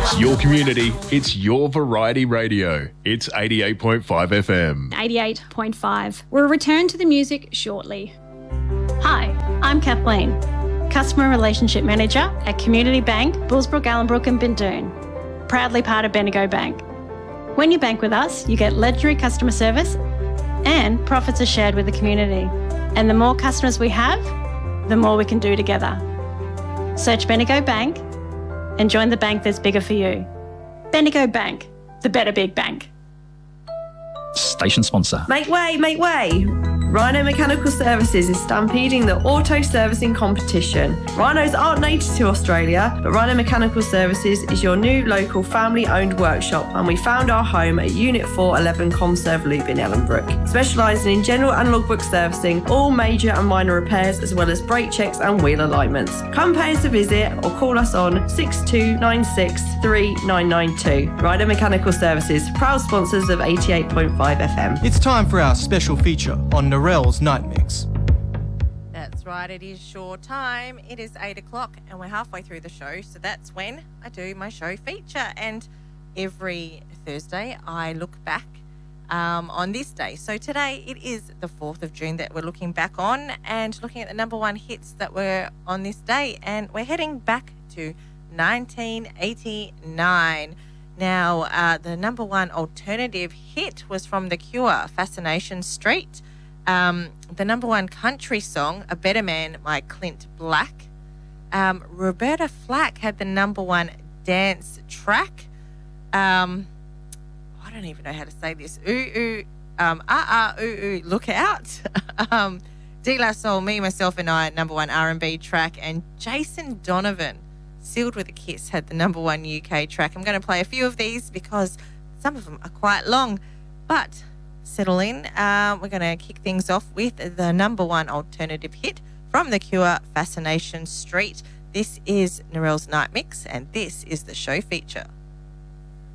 It's your community. It's your variety radio. It's 88.5 FM. 88.5. We'll return to the music shortly. Hi, I'm Kathleen, Customer Relationship Manager at Community Bank, Bullsbrook, Allenbrook and Bindoon. Proudly part of Bendigo Bank. When you bank with us, you get legendary customer service and profits are shared with the community. And the more customers we have, the more we can do together. Search Bendigo Bank and join the bank that's bigger for you. Bendigo Bank, the better big bank. Station sponsor. Make way, make way. Rhino Mechanical Services is stampeding the auto servicing competition. Rhinos aren't native to Australia, but Rhino Mechanical Services is your new local family-owned workshop, and we found our home at Unit 411 Comserve Loop in Ellenbrook, specialising in general and logbook servicing, all major and minor repairs, as well as brake checks and wheel alignments. Come pay us a visit or call us on 6296 3992. Rhino Mechanical Services, proud sponsors of 88.5 FM. It's time for our special feature on Narelle's Night Mix. That's right, it is show time. It is 8 o'clock and we're halfway through the show, so that's when I do my show feature. And every Thursday I look back on this day. So today it is the 4th of June that we're looking back on and looking at the number one hits that were on this day. And we're heading back to 1989. Now, the number one alternative hit was from The Cure, Fascination Street. The number one country song, A Better Man by Clint Black. Roberta Flack had the number one dance track. I don't even know how to say this. Ooh, ooh, look out. De La Soul, Me, Myself and I, number one R&B track. And Jason Donovan, Sealed with a Kiss, had the number one UK track. I'm going to play a few of these because some of them are quite long, but settle in. We're going to kick things off with the number one alternative hit from The Cure, Fascination Street. This is Narelle's Night Mix, and this is the show feature.